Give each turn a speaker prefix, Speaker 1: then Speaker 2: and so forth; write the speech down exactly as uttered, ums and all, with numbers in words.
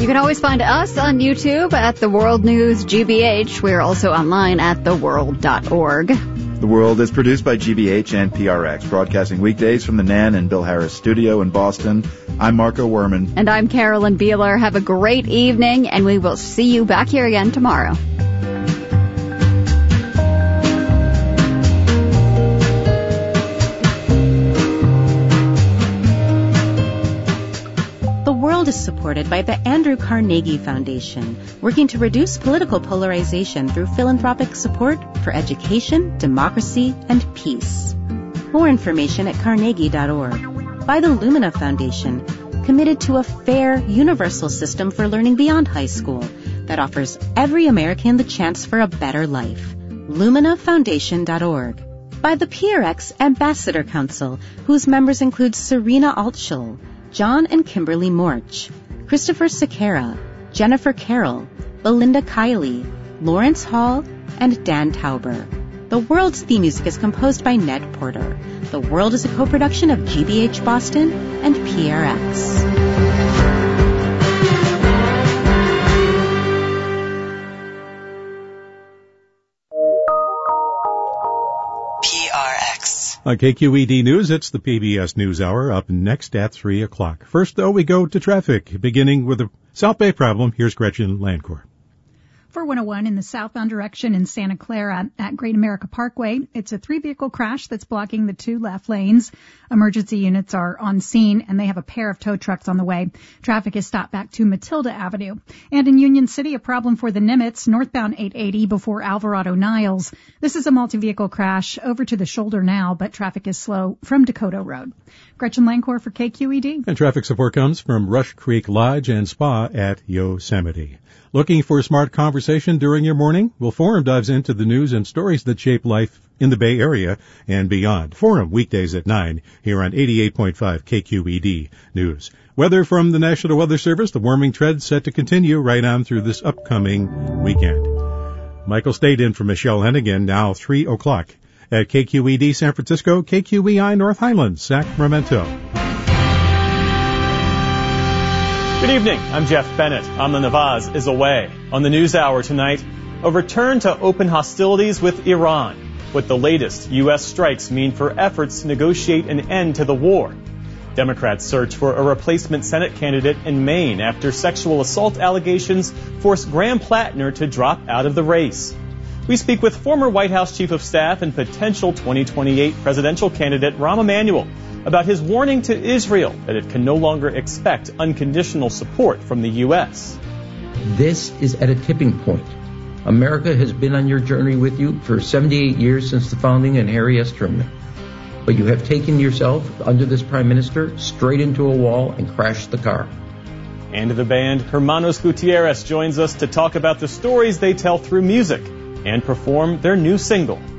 Speaker 1: You can always find us on YouTube at The World News G B H. We're also online at the world dot org.
Speaker 2: The World is produced by G B H and P R X, broadcasting weekdays from the Nan and Bill Harris studio in Boston. I'm Marco Werman.
Speaker 1: And I'm Carolyn Beeler. Have a great evening, and we will see you back here again tomorrow.
Speaker 3: Is supported by the Andrew Carnegie Foundation, working to reduce political polarization through philanthropic support for education, democracy, and peace. More information at carnegie dot org. By the Lumina Foundation, committed to a fair, universal system for learning beyond high school that offers every American the chance for a better life. lumina foundation dot org. By the P R X Ambassador Council, whose members include Serena Altschul, John and Kimberly Morch, Christopher Sequeira, Jennifer Carroll, Belinda Kiley, Lawrence Hall, and Dan Tauber. The World's theme music is composed by Ned Porter. The World is a co-production of G B H Boston and P R X.
Speaker 4: P R X.
Speaker 5: On K Q E D News, it's the P B S NewsHour, up next at three o'clock. First, though, we go to traffic, beginning with the South Bay problem. Here's Gretchen Landcourt.
Speaker 6: four one oh one in the southbound direction in Santa Clara at Great America Parkway. It's a three-vehicle crash that's blocking the two left lanes. Emergency units are on scene, and they have a pair of tow trucks on the way. Traffic is stopped back to Matilda Avenue. And in Union City, a problem for the Nimitz, northbound eight eighty before Alvarado Niles. This is a multi-vehicle crash over to the shoulder now, but traffic is slow from Dakota Road. Gretchen Landcourt for K Q E D.
Speaker 5: And traffic support comes from Rush Creek Lodge and Spa at Yosemite. Looking for smart conversation during your morning? Well, Forum dives into the news and stories that shape life in the Bay Area and beyond. Forum, weekdays at nine, here on eighty-eight point five K Q E D News. Weather from the National Weather Service. The warming trend set to continue right on through this upcoming weekend. Michael stayed in for Michelle Hennigan, now three o'clock. At K Q E D San Francisco, K Q E I North Highlands, Sacramento.
Speaker 7: Good evening. I'm Jeff Bennett. Amna Nawaz is away. On the NewsHour tonight, a return to open hostilities with Iran. What the latest U S strikes mean for efforts to negotiate an end to the war. Democrats search for a replacement Senate candidate in Maine after sexual assault allegations forced Graham Plattner to drop out of the race. We speak with former White House Chief of Staff and potential twenty twenty-eight presidential candidate Rahm Emanuel about his warning to Israel that it can no longer expect unconditional support from the U S.
Speaker 8: This is at a tipping point. America has been on your journey with you for seventy-eight years since the founding and Harry S. Truman. But you have taken yourself, under this prime minister, straight into a wall and crashed the car.
Speaker 7: And the band Hermanos Gutierrez joins us to talk about the stories they tell through music and perform their new single.